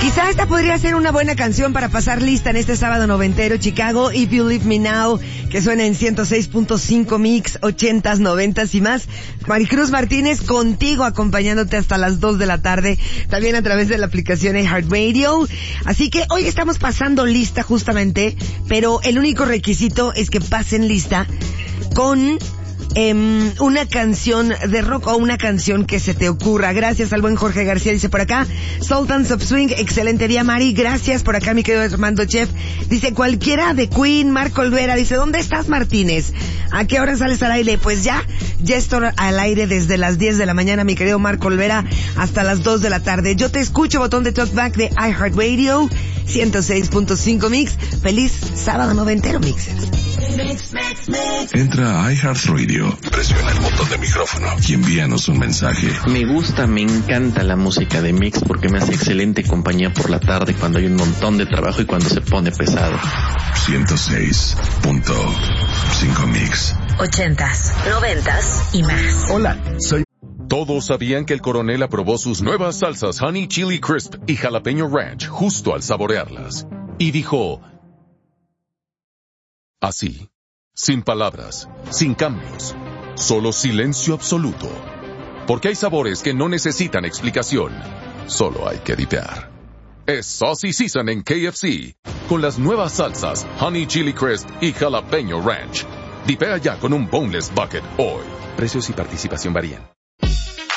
Quizá esta podría ser una buena canción para pasar lista en este sábado noventero. Chicago, If You Leave Me Now, que suena en 106.5 Mix, 80s, 90s y más. Maricruz Martínez contigo, acompañándote hasta las 2 de la tarde, también a través de la aplicación iHeartRadio. Así que hoy estamos pasando lista justamente, pero el único requisito es que pasen lista con una canción de rock o una canción que se te ocurra. Gracias al buen Jorge García, dice por acá. Sultans of Swing, excelente día, Mari. Gracias por acá, mi querido Armando Chef. Dice cualquiera de Queen. Marco Olvera dice, ¿dónde estás, Martínez? ¿A qué hora sales al aire? Pues ya estoy al aire desde las 10 de la mañana, mi querido Marco Olvera, hasta las 2 de la tarde. Yo te escucho, botón de talkback de iHeartRadio, 106.5 Mix. Feliz sábado noventero, Mixers. Entra a iHeartRadio, presiona el botón de micrófono y envíanos un mensaje. Me gusta, me encanta la música de Mix porque me hace excelente compañía por la tarde cuando hay un montón de trabajo y cuando se pone pesado. 106.5 Mix. 80s, 90s y más. Hola, soy... Todos sabían que el coronel aprobó sus nuevas salsas Honey Chili Crisp y Jalapeño Ranch justo al saborearlas. Y dijo... así, sin palabras, sin cambios, solo silencio absoluto. Porque hay sabores que no necesitan explicación, solo hay que dipear. Es Saucy Season en KFC, con las nuevas salsas Honey Chili Crisp y Jalapeño Ranch. Dipea ya con un Boneless Bucket hoy. Precios y participación varían.